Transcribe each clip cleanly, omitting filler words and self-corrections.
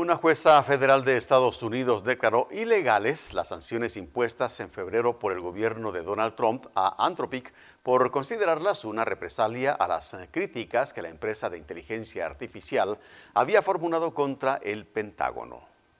Una jueza federal de Estados Unidos declaró ilegales las sanciones impuestas en febrero por el gobierno de Donald Trump a Anthropic por considerarlas una represalia a las críticas que la empresa de inteligencia artificial había formulado contra el Pentágono.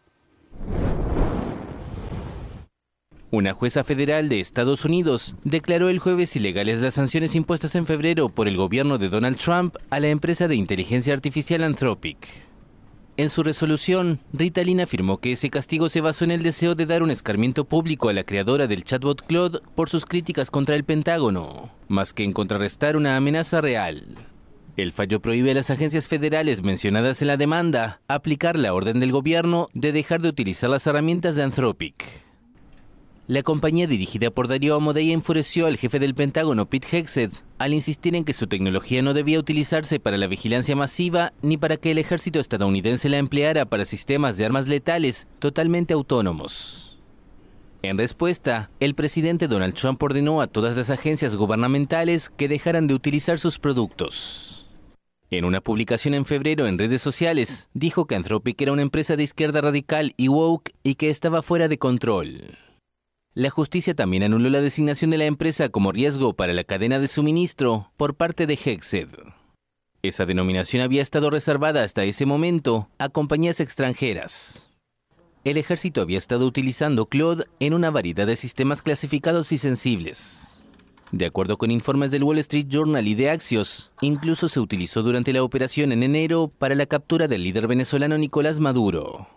Una jueza federal de Estados Unidos declaró el jueves ilegales las sanciones impuestas en febrero por el gobierno de Donald Trump a la empresa de inteligencia artificial Anthropic. En su resolución, Ritalin afirmó que ese castigo se basó en el deseo de dar un escarmiento público a la creadora del chatbot Claude por sus críticas contra el Pentágono, más que en contrarrestar una amenaza real. El fallo prohíbe a las agencias federales mencionadas en la demanda aplicar la orden del gobierno de dejar de utilizar las herramientas de Anthropic. La compañía dirigida por Darío Amodei enfureció al jefe del Pentágono, Pete Hegseth, al insistir en que su tecnología no debía utilizarse para la vigilancia masiva ni para que el ejército estadounidense la empleara para sistemas de armas letales totalmente autónomos. En respuesta, el presidente Donald Trump ordenó a todas las agencias gubernamentales que dejaran de utilizar sus productos. En una publicación en febrero en redes sociales, dijo que Anthropic era una empresa de izquierda radical y woke y que estaba fuera de control. La justicia también anuló la designación de la empresa como riesgo para la cadena de suministro por parte de Hegseth. Esa denominación había estado reservada hasta ese momento a compañías extranjeras. El ejército había estado utilizando Claude en una variedad de sistemas clasificados y sensibles. De acuerdo con informes del Wall Street Journal y de Axios, incluso se utilizó durante la operación en enero para la captura del líder venezolano Nicolás Maduro.